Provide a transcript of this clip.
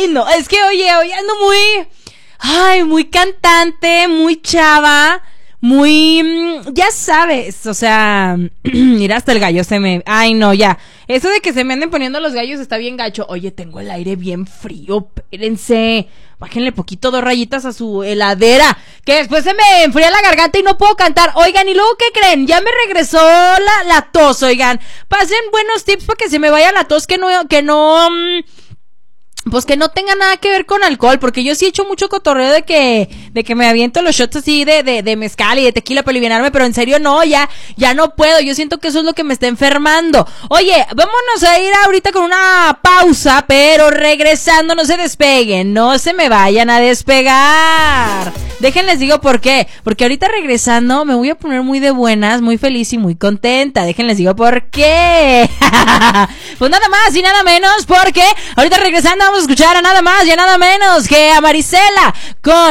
no, es que hoy ando muy cantante, muy chava, muy, ya sabes, o sea, mira, hasta el gallo ay no, ya, eso de que se me anden poniendo los gallos está bien gacho. Oye, tengo el aire bien frío, espérense, bájenle poquito 2 rayitas a su heladera, que después se me enfría la garganta y no puedo cantar. Oigan, ¿y luego qué creen? Ya me regresó la tos, oigan, pasen buenos tips para que se me vaya la tos, pues que no tenga nada que ver con alcohol, porque yo sí he hecho mucho cotorreo de que me aviento los shots así de mezcal y de tequila para alivianarme, pero en serio no, ya no puedo, yo siento que eso es lo que me está enfermando. Oye, vámonos a ir ahorita con una pausa, pero regresando, no se despeguen, no se me vayan a despegar. Déjenles digo por qué, porque ahorita regresando me voy a poner muy de buenas, muy feliz y muy contenta. Déjenles digo por qué. Pues nada más y nada menos, porque ahorita regresando vamos a escuchar a nada más y a nada menos que a Marisela con